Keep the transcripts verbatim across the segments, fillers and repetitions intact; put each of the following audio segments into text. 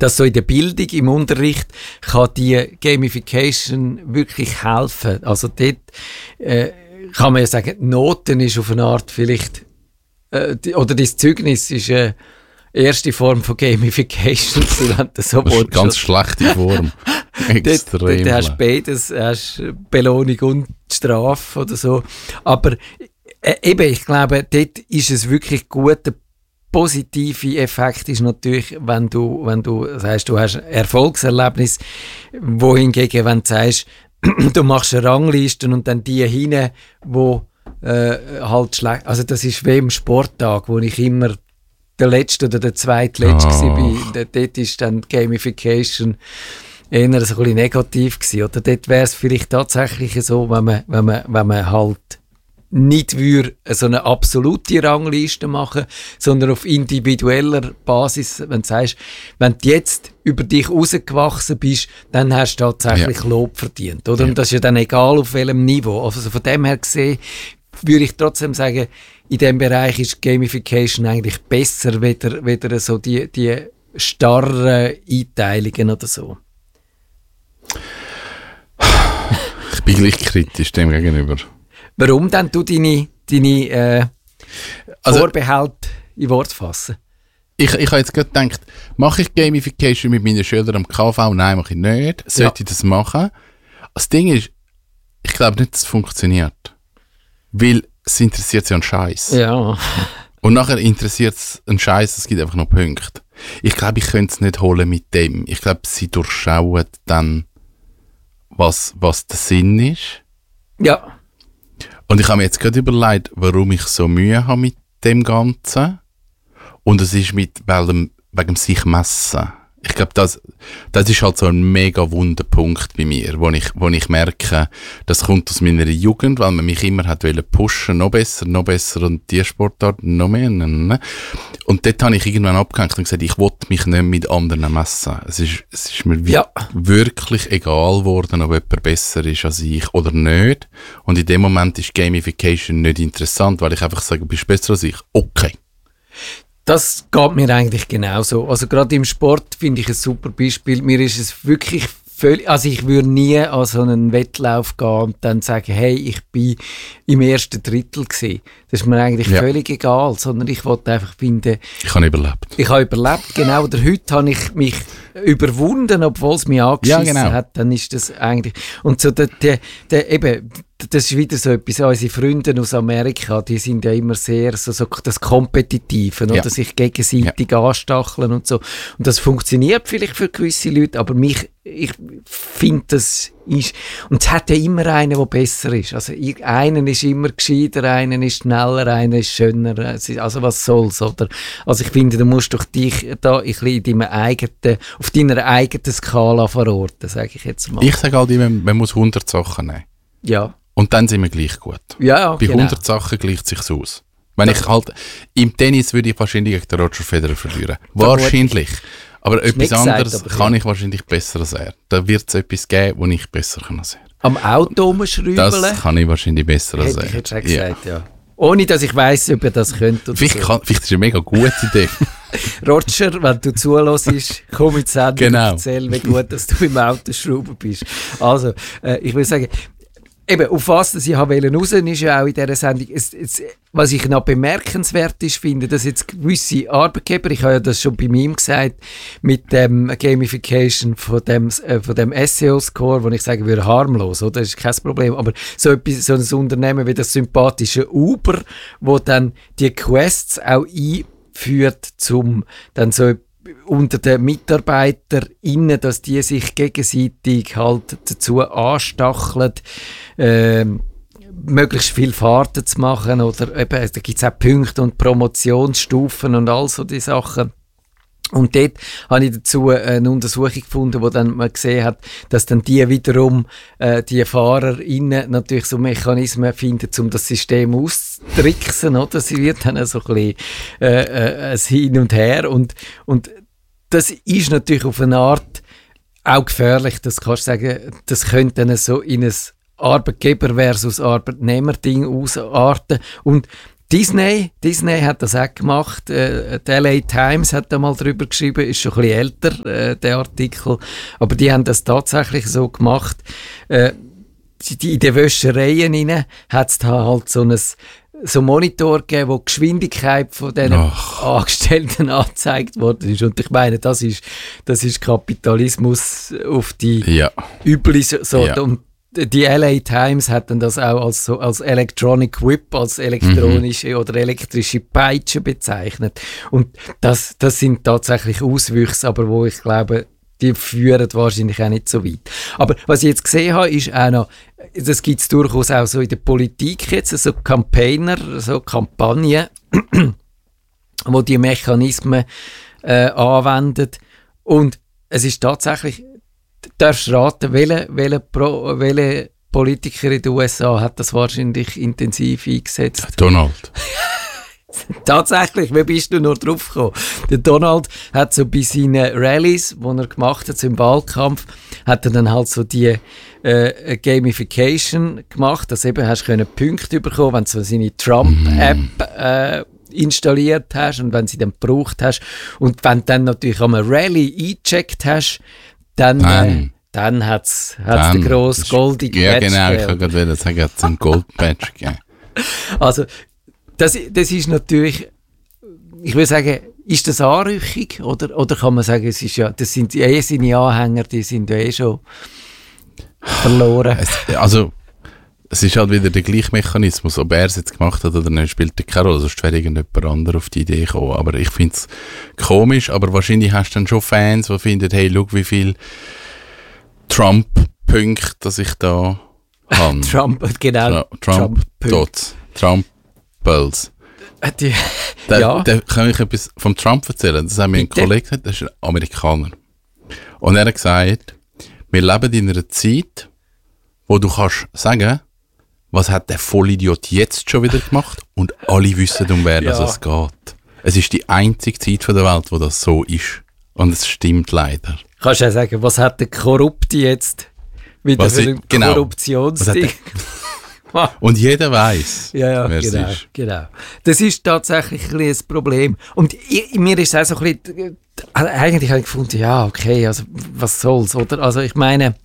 dass so in der Bildung, im Unterricht, kann die Gamification wirklich helfen. Also dort äh, kann man ja sagen, Noten ist auf eine Art vielleicht, äh, die, oder das Zeugnis ist eine erste Form von Gamification. Wenn du so das ist eine ganz schlechte Form. Extrem. Dort hast du beides, hast Belohnung und Strafe oder so. Aber äh, eben, ich glaube, dort ist es wirklich gut. Der positive Effekt ist natürlich, wenn du, wenn du sagst, du hast ein Erfolgserlebnis, wohingegen, wenn du sagst, du machst eine Rangliste und dann die hinein, wo äh, halt schlecht, also das ist wie im Sporttag, wo ich immer der Letzte oder der Zweitletzte oh. war. Dort ist dann Gamification eher so ein bisschen negativ gewesen. Oder dort wäre es vielleicht tatsächlich so, wenn man, wenn man, wenn man halt nicht würde so eine absolute Rangliste machen, sondern auf individueller Basis, wenn du sagst, wenn du jetzt über dich rausgewachsen bist, dann hast du tatsächlich ja. Lob verdient. Oder? Ja. Und das ist ja dann egal auf welchem Niveau. Also von dem her gesehen, würde ich trotzdem sagen, in diesem Bereich ist Gamification eigentlich besser, weder, weder so die, die starren Einteilungen oder so. Ich bin gleich kritisch dem gegenüber. Warum dann du deine, deine äh, also, Vorbehalte in Wort fassen? Ich, ich habe jetzt gerade gedacht, mache ich Gamification mit meinen Schülern am K V? Nein, mache ich nicht. Sollte ja. ich das machen? Das Ding ist, ich glaube nicht, dass es funktioniert. Weil es interessiert sich an Scheiß. Ja. Und nachher interessiert es einen Scheiß, es gibt einfach noch Punkte. Ich glaube, ich könnte es nicht holen mit dem. Ich glaube, sie durchschauen dann, was, was der Sinn ist. Ja. Und ich habe mir jetzt gerade überlegt, warum ich so Mühe habe mit dem Ganzen. Und es ist mit, weil dem, wegen dem sich messen. Ich glaube, das, das ist halt so ein mega wunder Punkt bei mir, wo ich, wo ich merke, das kommt aus meiner Jugend, weil man mich immer hat wollen pushen, noch besser, noch besser und die Sportart noch mehr. Ne? Und dort habe ich irgendwann abgehängt und gesagt, ich will mich nicht mit anderen messen. Es ist, es ist mir ja. wirklich egal geworden, ob jemand besser ist als ich oder nicht. Und in dem Moment ist Gamification nicht interessant, weil ich einfach sage, du bist besser als ich. Okay. Das geht mir eigentlich genauso. Also gerade im Sport finde ich ein super Beispiel. Mir ist es wirklich völlig, also ich würde nie an so einen Wettlauf gehen und dann sagen, hey, ich bin im ersten Drittel gewesen. Das ist mir eigentlich ja. völlig egal, sondern ich wollte einfach finden... Ich habe überlebt. Ich habe überlebt, genau. Oder heute habe ich mich überwunden, obwohl es mich angeschissen ja, genau. hat. Dann ist das eigentlich... Und so der, der, der eben... Das ist wieder so etwas, unsere Freunde aus Amerika, die sind ja immer sehr so, so das Kompetitive, ja. oder sich gegenseitig ja. anstacheln und so. Und das funktioniert vielleicht für gewisse Leute, aber mich, ich finde, das ist, und es hat ja immer einen, der besser ist. Also einer ist immer gescheiter, einer ist schneller, einer ist schöner, also was soll's, oder? Also ich finde, du musst doch dich da ein bisschen in deinem eigenen, auf deiner eigenen Skala verorten, sage ich jetzt mal. Ich sage halt immer, man muss hundert Sachen nehmen. Ja. Und dann sind wir gleich gut. Ja, Bei genau. hundert Sachen gleicht es sich aus. Wenn ich halt, im Tennis würde ich wahrscheinlich gegen den Roger Federer verlieren. Wahrscheinlich. Aber etwas gesagt, anderes aber kann ja. ich wahrscheinlich besser als er. Da wird es etwas geben, wo ich besser kann als er. Am Auto rumschrauben? Das kann ich wahrscheinlich besser als er. Hätte ich jetzt schon gesagt, ja. ja. Ohne, dass ich weiss, ob er das könnte. Vielleicht, so. kann, vielleicht ist es eine mega gute Idee. Roger, wenn du zuhörst, komm ins Sendung genau. und erzähl, wie gut dass du im Auto schrauben bist. Also, äh, ich will sagen, eben, auf was das ich wollte raus, ist ja auch in dieser Sendung, es, es, was ich noch bemerkenswert ist, finde, dass jetzt gewisse Arbeitgeber, ich habe ja das schon bei mir gesagt, mit dem Gamification von dem, äh, von dem S E O-Score, wo ich sagen würde, harmlos, oder? Das ist kein Problem, aber so, etwas, so ein Unternehmen wie das sympathische Uber, wo dann die Quests auch einführt, zum dann so unter den MitarbeiterInnen, dass die sich gegenseitig halt dazu anstacheln, äh, möglichst viele Fahrten zu machen, oder eben, da gibt es auch Punkte und Promotionsstufen und all so die Sachen. Und dort habe ich dazu eine Untersuchung gefunden, wo dann man gesehen hat, dass dann die wiederum, äh, die FahrerInnen natürlich so Mechanismen finden, um das System auszutricksen, oder? Sie wird dann so ein bisschen äh, äh, Hin und Her. Und, und das ist natürlich auf eine Art auch gefährlich, das kannst du sagen, das könnte dann so in ein Arbeitgeber versus Arbeitnehmer-Ding ausarten. Und Disney, Disney hat das auch gemacht. Äh, die L A Times hat da mal drüber geschrieben, ist schon ein bisschen älter, äh, der Artikel. Aber die haben das tatsächlich so gemacht. Äh, die, in den Wäschereien rein hat es da halt so ein so Monitor gegeben, wo die Geschwindigkeit von diesen Ach. Angestellten angezeigt worden ist. Und ich meine, das ist, das ist Kapitalismus auf die ja. üble so. Ja. Und die L A Times hat dann das auch als, so, als Electronic Whip, als elektronische mhm. oder elektrische Peitsche bezeichnet. Und das, das sind tatsächlich Auswüchse, aber wo ich glaube, die führen wahrscheinlich auch nicht so weit. Aber was ich jetzt gesehen habe, ist auch noch, das gibt es durchaus auch so in der Politik jetzt, so Campaigner, so Kampagnen, wo die Mechanismen äh, anwenden. Und es ist tatsächlich, du darfst raten, welche, welche, Pro, welche Politiker in den U S A hat das wahrscheinlich intensiv eingesetzt? Donald. Tatsächlich, wie bist du nur drauf gekommen? Der Donald hat so bei seinen Rallyes, die er gemacht hat, so im Wahlkampf, hat er dann halt so die äh, Gamification gemacht, dass eben hast du Punkte bekommen, wenn du so seine Trump-App äh, installiert hast und wenn sie dann gebraucht hast. Und wenn du dann natürlich am Rally eingecheckt hast, dann... Äh, Dann hat es den grossen goldigen ja, Badge. Ja, genau, ich kann gerade sagen, es hat einen Gold-Badge gegeben. Also, das, das ist natürlich, ich will sagen, ist das Anrüchig? Oder, oder kann man sagen, es ist ja, das sind eh seine Anhänger, die sind ja eh schon verloren. Es, also, es ist halt wieder der gleiche Mechanismus. Ob er es jetzt gemacht hat oder nicht, spielt keine Rolle. Sonst wäre irgendjemand anderes auf die Idee gekommen. Aber ich finde es komisch, aber wahrscheinlich hast du dann schon Fans, die finden, hey, schau, wie viel Trump-Punkte, dass ich da habe. Trump, genau. Tra- Trump, Trump, Trump, Trump-Pulse. Die, da, ja. da kann ich etwas vom Trump erzählen. Das hat mir ein Kollege gesagt, das ist ein Amerikaner. Und er hat gesagt, wir leben in einer Zeit, wo du kannst sagen, was hat der Vollidiot jetzt schon wieder gemacht? Und alle wissen, um wer ja. es geht. Es ist die einzige Zeit der Welt, wo das so ist. Und es stimmt leider. Kannst du ja sagen, was hat der Korrupte jetzt wieder was für ein genau. Korruptionsding? Und jeder weiß, ja, ja, wer genau, es ist. Genau. Das ist tatsächlich ein, ein Problem. Und ich, mir ist es auch so ein bisschen, eigentlich habe ich gefunden, ja, okay, also was soll's, oder? Also ich meine,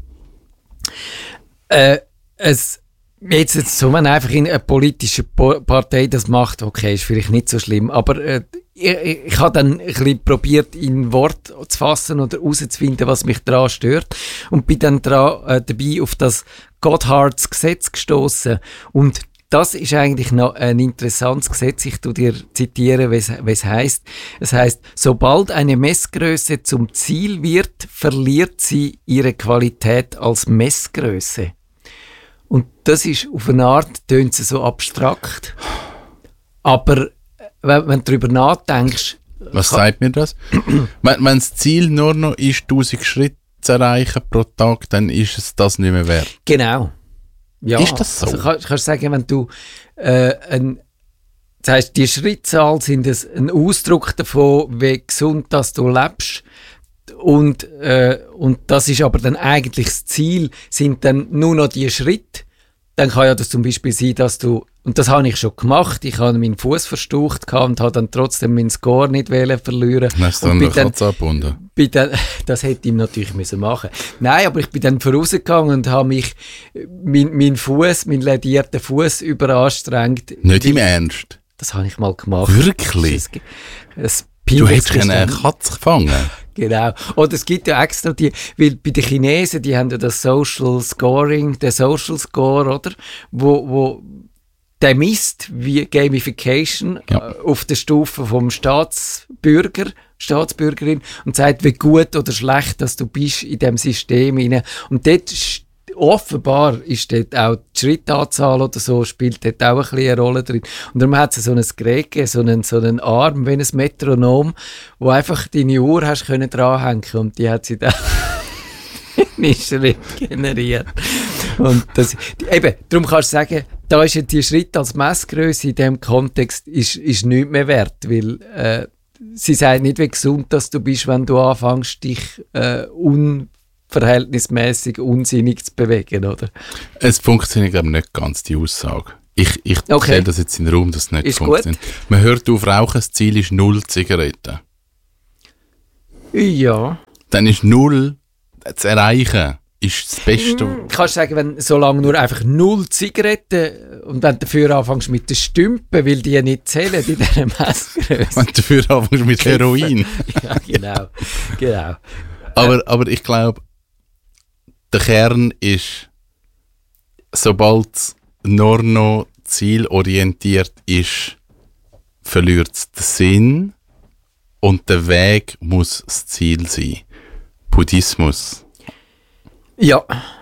äh, es Jetzt, jetzt so, wenn einfach in eine politische Partei das macht, okay, ist vielleicht nicht so schlimm, aber äh, ich, ich habe dann ein bisschen probiert, in Wort zu fassen oder herauszufinden, was mich daran stört und bin dann dran, äh, dabei auf das Gotthards Gesetz gestoßen und das ist eigentlich noch ein interessantes Gesetz. Ich tu dir zitieren, was es heisst. Es heisst, sobald eine Messgröße zum Ziel wird, verliert sie ihre Qualität als Messgröße. Und das ist auf eine Art, tönt es so abstrakt. Aber wenn, wenn du darüber nachdenkst... Was sagt mir das? wenn, wenn das Ziel nur noch ist, tausend Schritte zu erreichen pro Tag, dann ist es das nicht mehr wert. Genau. Ja, ist das so? Also kann, kannst du sagen, wenn du äh, ein... Das heisst, die Schrittzahl sind ein Ausdruck davon, wie gesund dass du lebst. Und, äh, und das ist aber dann eigentlich das Ziel, sind dann nur noch die Schritte. Dann kann ja das zum Beispiel sein, dass du, und das habe ich schon gemacht, ich habe meinen Fuß verstaucht und habe dann trotzdem meinen Score nicht verlieren. Hast du dann eine Katze abgebunden? Dann, das hätte ich natürlich müssen machen. Nein, aber ich bin dann vorausgegangen und habe mich, mein, mein Fuß, meinen ledierten Fuß überanstrengt. Nicht im Ernst? Das habe ich mal gemacht. Wirklich? Ein, ein du hättest eine Katze gefangen? Genau. Oder es gibt ja extra die, weil bei den Chinesen, die haben ja das Social Scoring, der Social Score, oder? Wo, wo der misst wie Gamification ja. äh, auf der Stufe vom Staatsbürger, Staatsbürgerin und sagt, wie gut oder schlecht, dass du bist in dem System rein. Und dort offenbar ist dort auch die Schrittanzahl oder so, spielt dort auch ein bisschen eine Rolle drin. Und darum hat es so ein Gerät gegeben, so einen, so einen Arm wie ein Metronom, wo einfach deine Uhr hast können dranhängen und die hat sie dann in Schritt generiert. Und das, eben, darum kannst du sagen, da ist ja die Schritt als Messgröße in diesem Kontext ist, ist nichts mehr wert, weil äh, sie sagt nicht, wie gesund dass du bist, wenn du anfängst, dich äh, un verhältnismäßig unsinnig zu bewegen, oder? Es funktioniert, glaube ich, nicht ganz, die Aussage. Ich, ich Okay. stelle das jetzt in den Raum, dass es nicht Ist funktioniert. Man hört auf Rauchen, das Ziel ist null Zigaretten. Ja. Dann ist null zu erreichen, ist das Beste. Mm, Kannst du sagen, wenn solange nur einfach null Zigaretten und wenn du dafür anfängst mit den Stümpen, weil die ja nicht zählen in dieser Messgröße. Wenn du dafür anfängst mit Heroin. Ja, genau. genau. aber, aber ich glaube, der Kern ist, sobald es nur noch zielorientiert ist, verliert es den Sinn und der Weg muss das Ziel sein. Buddhismus. Ja.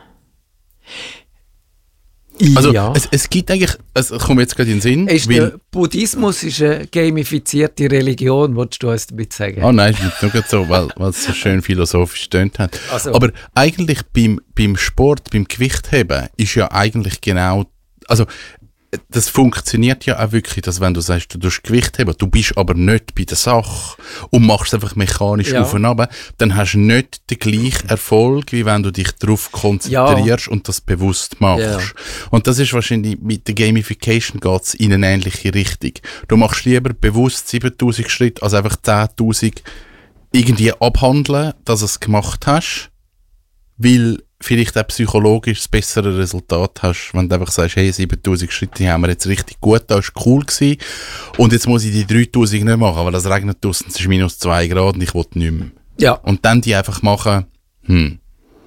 Also ja. es, es gibt eigentlich, es kommt jetzt gerade in den Sinn, Ist weil, der Buddhismus ist eine gamifizierte Religion, wolltest du uns damit sagen? oh nein, ist nicht nur gerade so, weil, weil es so schön philosophisch tönt hat. Also. Aber eigentlich beim, beim Sport, beim Gewichtheben ist ja eigentlich genau, also das funktioniert ja auch wirklich, dass wenn du sagst, du tust Gewicht heben, du bist aber nicht bei der Sache und machst es einfach mechanisch Ja. auf und runter, dann hast du nicht den gleichen Erfolg, wie wenn du dich darauf konzentrierst Ja. und das bewusst machst. Ja. Und das ist wahrscheinlich, mit der Gamification geht es in eine ähnliche Richtung. Du machst lieber bewusst siebentausend Schritte, als einfach zehntausend irgendwie abhandeln, dass du es gemacht hast, weil vielleicht auch psychologisch das bessere Resultat hast, wenn du einfach sagst, hey, siebentausend Schritte haben wir jetzt richtig gut, das war cool gewesen, und jetzt muss ich die dreitausend nicht machen, weil es regnet draussen, es ist minus zwei Grad und ich will nicht mehr. Ja. Und dann die einfach machen, hm.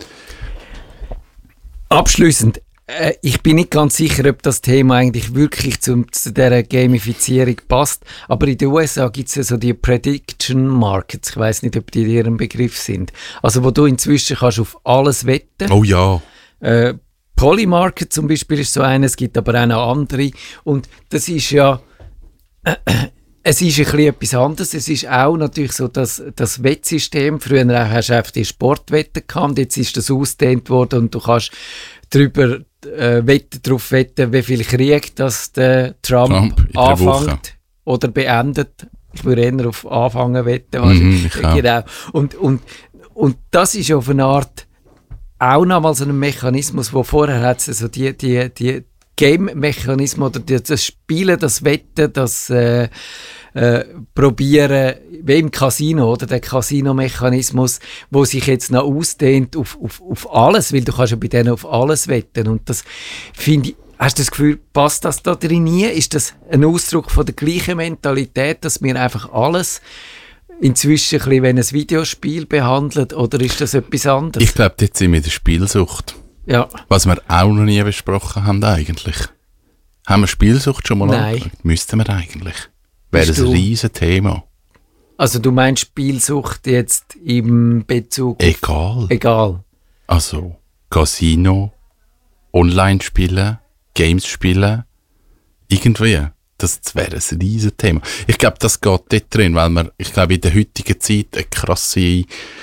Abschliessend, äh, ich bin nicht ganz sicher, ob das Thema eigentlich wirklich zum, zu dieser Gamifizierung passt, aber in den U S A gibt es ja so die Prediction Markets, ich weiss nicht, ob die dir ein Begriff sind, also wo du inzwischen kannst auf alles wetten. Oh ja. Äh, Polymarket zum Beispiel ist so eine, es gibt aber auch noch andere und das ist ja äh, es ist ein bisschen etwas anderes. Es ist auch natürlich so, dass das Wettsystem, früher hast du einfach die Sportwetten gehabt, jetzt ist das ausgedehnt worden und du kannst darüber äh, wetten, darauf wetten, wie viel Krieg das der Trump, Trump in der Woche. anfängt oder beendet. Ich würde eher auf Anfangen wetten. Mhm, ich auch. Genau. Und, und, und das ist auf eine Art auch nochmal so ein Mechanismus, wo vorher hat es so die, die, die Game-Mechanismus oder die, das Spielen, das Wetten, das äh, äh, Probieren, wie im Casino, oder der Casino-Mechanismus, wo sich jetzt noch ausdehnt auf, auf, auf alles, weil du kannst ja bei denen auf alles wetten und das finde ich, hast du das Gefühl, passt das da drin nie? Ist das ein Ausdruck von der gleichen Mentalität, dass wir einfach alles inzwischen ein bisschen wie ein Videospiel behandelt, oder ist das etwas anderes? Ich glaube, jetzt sind wir in der Spielsucht. Ja. Was wir auch noch nie besprochen haben eigentlich. Haben wir Spielsucht schon mal Nein. angeschaut? Müssten wir eigentlich. Wäre Bist ein du- riesen Thema. Also du meinst Spielsucht jetzt im Bezug auf... Egal. Egal. Also, Casino, Online spielen, Games spielen, irgendwie. Das wäre ein riesen Thema. Ich glaube, das geht dort drin, weil wir, ich glaube, in der heutigen Zeit eine krasse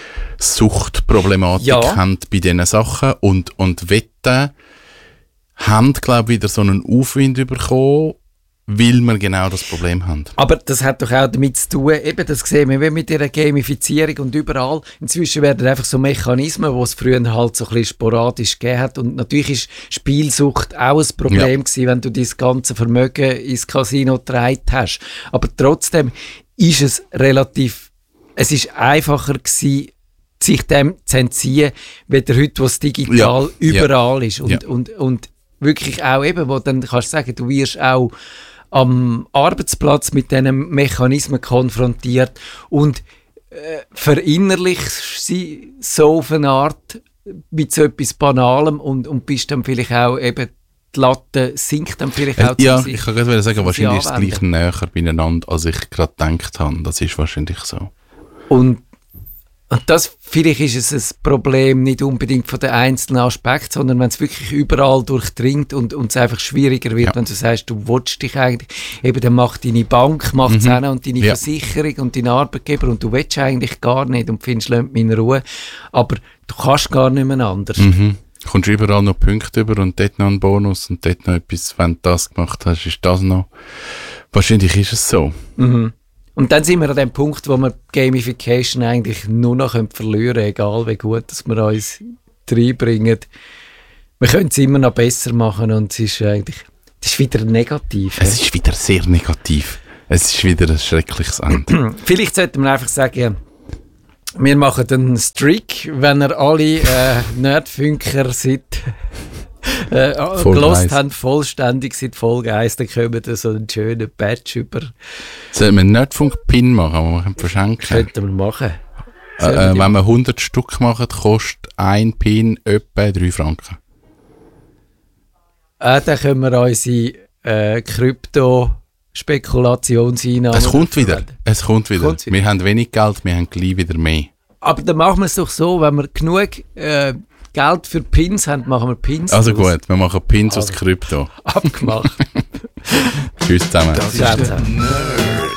Suchtproblematik Ja. haben bei diesen Sachen und, und Wetten haben, glaube ich, wieder so einen Aufwind bekommen, weil wir genau das Problem haben. Aber das hat doch auch damit zu tun, eben das sehen wir wie mit dieser Gamifizierung und überall. Inzwischen werden einfach so Mechanismen, die es früher halt so ein bisschen sporadisch gegeben hat. Und natürlich ist Spielsucht auch ein Problem Ja. gewesen, wenn du dein ganze Vermögen ins Casino getragen hast. Aber trotzdem ist es relativ, es ist einfacher gewesen, sich dem zu entziehen, weder heute, wo es digital Ja. überall ist. Und, Ja. und, und wirklich auch eben, wo dann kannst du sagen, du wirst auch am Arbeitsplatz mit diesen Mechanismen konfrontiert und äh, verinnerlichst sie so auf eine Art mit so etwas Banalem und, und bist dann vielleicht auch eben, die Latte sinkt dann vielleicht auch Äh, ja, zum ich kann gerade sagen, zum wahrscheinlich ist es Anwenden. gleich näher beieinander, als ich gerade gedacht habe. Das ist wahrscheinlich so. Und, und das, vielleicht ist es ein Problem nicht unbedingt von den einzelnen Aspekten, sondern wenn es wirklich überall durchdringt und, und es einfach schwieriger wird, Ja. wenn du sagst, du willst dich eigentlich, eben dann macht deine Bank, macht es Mhm. auch noch und deine Ja. Versicherung und dein Arbeitgeber und du willst eigentlich gar nicht und findest, lass mich in Ruhe, aber du kannst gar nicht mehr anders. Mhm. Du kommst überall noch Punkte über und dort noch einen Bonus und dort noch etwas, wenn du das gemacht hast, ist das noch. Wahrscheinlich ist es so. Mhm. Und dann sind wir an dem Punkt, wo wir Gamification eigentlich nur noch verlieren können, egal wie gut dass wir uns reinbringen. Wir können es immer noch besser machen und es ist eigentlich, Das ist wieder negativ. Es ist wieder sehr negativ. Es ist wieder ein schreckliches Ende. Vielleicht sollten wir einfach sagen, wir machen einen Streak, wenn ihr alle äh, Nerdfunker seid, äh, gelost haben, vollständig seit Folge eins, dann kommen wir so einen schönen Badge über. Sollen wir einen Nerdfunk-Pin machen, den wir verschenken? Könnten wir machen. Äh, äh, wenn wir hundert Stück machen, kostet ein Pin etwa drei Franken. Äh, dann können wir unsere äh, Krypto-Spekulationseinnahmen... Es kommt wieder. Es kommt wieder. Kommt's wieder. Wir haben wenig Geld, wir haben gleich wieder mehr. Aber dann machen wir es doch so, wenn wir genug äh, Geld für Pins haben, machen wir Pins. Also draus. gut, wir machen Pins Also. aus Krypto. Abgemacht. Tschüss zusammen. Ciao zusammen.